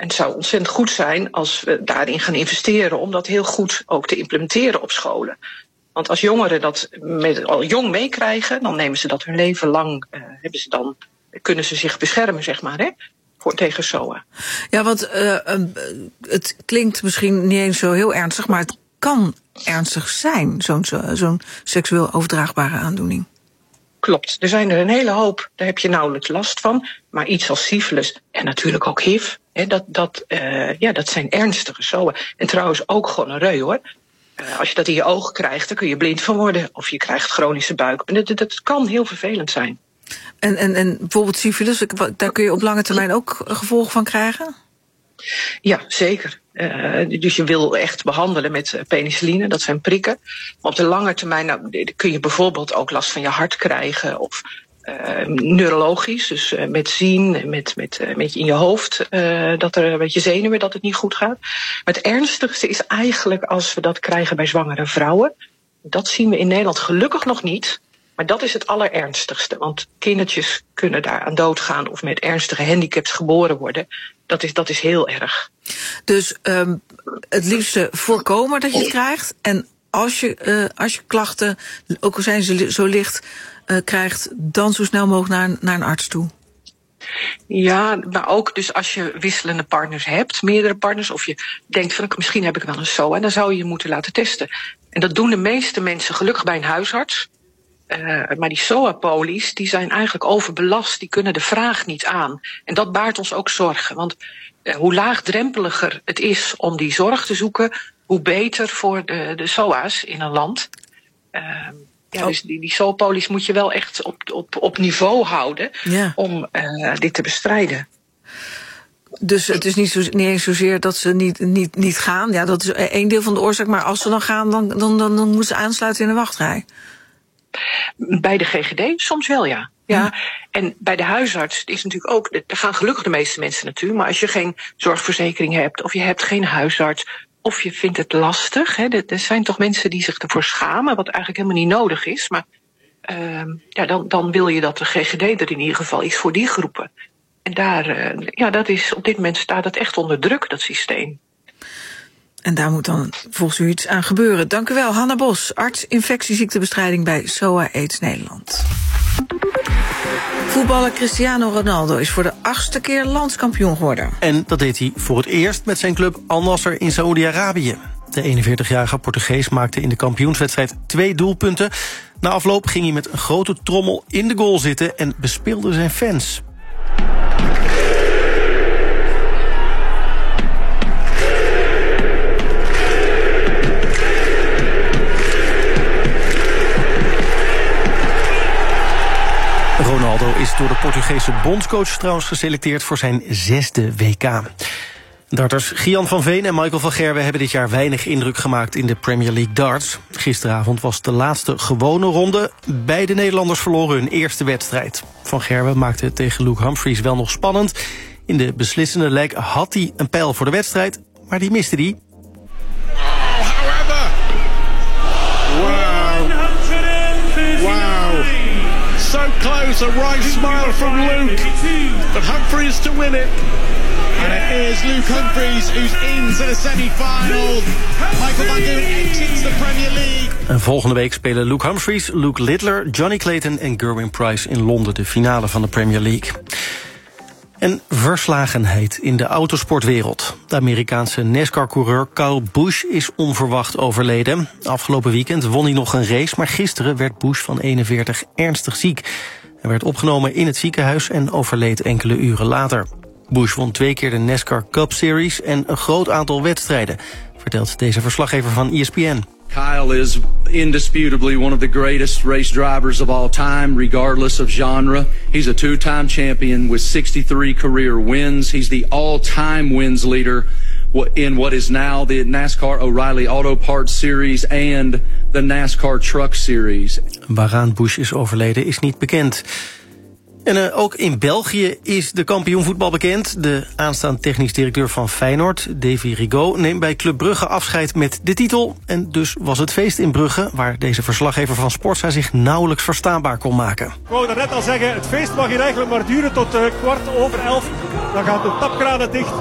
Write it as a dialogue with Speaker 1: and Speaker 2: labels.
Speaker 1: En het zou ontzettend goed zijn als we daarin gaan investeren om dat heel goed ook te implementeren op scholen. Want als jongeren dat al jong meekrijgen, dan nemen ze dat hun leven lang, kunnen ze zich beschermen, zeg maar, hè, tegen SOA.
Speaker 2: Ja, want het klinkt misschien niet eens zo heel ernstig, maar het kan ernstig zijn, zo'n seksueel overdraagbare aandoening.
Speaker 1: Klopt, er zijn er een hele hoop, daar heb je nauwelijks last van. Maar iets als syfilis en natuurlijk ook HIV, hè, dat zijn ernstige SOA. En trouwens ook gonorreu, hoor. Als je dat in je ogen krijgt, dan kun je blind van worden. Of je krijgt chronische buik. En dat kan heel vervelend zijn.
Speaker 2: En bijvoorbeeld syfilis, daar kun je op lange termijn ook gevolgen van krijgen?
Speaker 1: Ja, zeker. Dus je wil echt behandelen met penicilline, dat zijn prikken. Maar op de lange termijn kun je bijvoorbeeld ook last van je hart krijgen. Of neurologisch, dus met zien, met in je hoofd, dat er met je zenuwen dat het niet goed gaat. Maar het ernstigste is eigenlijk als we dat krijgen bij zwangere vrouwen. Dat zien we in Nederland gelukkig nog niet. Maar dat is het allerernstigste. Want kindertjes kunnen daar aan doodgaan of met ernstige handicaps geboren worden. Dat is heel erg. Dus
Speaker 2: het liefste voorkomen dat je het krijgt. En als je klachten, ook al zijn ze zo licht, krijgt, dan zo snel mogelijk naar een arts toe.
Speaker 1: Ja, maar ook dus als je wisselende partners hebt, meerdere partners, of je denkt van misschien heb ik wel een SOA, dan zou je je moeten laten testen. En dat doen de meeste mensen gelukkig bij een huisarts. Maar die SOA-polies, die zijn eigenlijk overbelast, die kunnen de vraag niet aan. En dat baart ons ook zorgen, want hoe laagdrempeliger het is om die zorg te zoeken, hoe beter voor de SOA's in een land. Dus die SOA-polies moet je wel echt op niveau houden, ja, om dit te bestrijden.
Speaker 2: Dus het is niet eens zozeer dat ze niet gaan. Ja, dat is één deel van de oorzaak. Maar als ze dan gaan, dan moeten ze aansluiten in de wachtrij.
Speaker 1: Bij de GGD soms wel, ja. Ja. En bij de huisarts is natuurlijk ook, daar gaan gelukkig de meeste mensen naartoe. Maar als je geen zorgverzekering hebt, of je hebt geen huisarts, of je vindt het lastig. Hè, er zijn toch mensen die zich ervoor schamen, wat eigenlijk helemaal niet nodig is. Maar dan wil je dat de GGD er in ieder geval is voor die groepen. En daar, dat is, op dit moment staat het echt onder druk, dat systeem.
Speaker 2: En daar moet dan volgens u iets aan gebeuren. Dank u wel, Hanna Bos, arts infectieziektebestrijding bij SOA AIDS Nederland. Voetballer Cristiano Ronaldo is voor de 8e keer landskampioen geworden.
Speaker 3: En dat deed hij voor het eerst met zijn club Al Nassr in Saoedi-Arabië. De 41-jarige Portugees maakte in de kampioenswedstrijd 2 doelpunten. Na afloop ging hij met een grote trommel in de goal zitten en bespeelde zijn fans. Ronaldo is door de Portugese bondscoach trouwens geselecteerd voor zijn 6e WK. Darters Gian van Veen en Michael van Gerwen hebben dit jaar weinig indruk gemaakt in de Premier League darts. Gisteravond was de laatste gewone ronde. Beide Nederlanders verloren hun eerste wedstrijd. Van Gerwen maakte het tegen Luke Humphries wel nog spannend. In de beslissende leg had hij een pijl voor de wedstrijd, maar die miste hij.
Speaker 4: So close, a right smile from Luke, but Humphries to win it. And it is Luke Humphries who's into the semi-final. Michael van Gerwen exits the Premier League.
Speaker 3: En volgende week spelen Luke Humphries, Luke Littler, Johnny Clayton en Gerwin Price in Londen de finale van de Premier League. En verslagenheid in de autosportwereld. De Amerikaanse NASCAR-coureur Kyle Busch is onverwacht overleden. Afgelopen weekend won hij nog een race, maar gisteren werd Busch van 41 ernstig ziek. Hij werd opgenomen in het ziekenhuis en overleed enkele uren later. Busch won 2 keer de NASCAR Cup Series en een groot aantal wedstrijden, vertelt deze verslaggever van ESPN.
Speaker 5: Kyle is indisputably one of the greatest race drivers of all time, regardless of genre. He's a 2-time champion with 63 career wins. He's the all-time wins leader in what is now the NASCAR O'Reilly Auto Parts Series and the NASCAR Truck Series.
Speaker 3: Waaraan Busch is overleden is niet bekend. En ook in België is de kampioenvoetbal bekend. De aanstaande technisch directeur van Feyenoord, Davy Rigaud, neemt bij Club Brugge afscheid met de titel. En dus was het feest in Brugge, waar deze verslaggever van Sportza zich nauwelijks verstaanbaar kon maken.
Speaker 6: Ik wou daarnet al zeggen, het feest mag hier eigenlijk maar duren tot 11:15. Dan gaan de tapkranen dicht.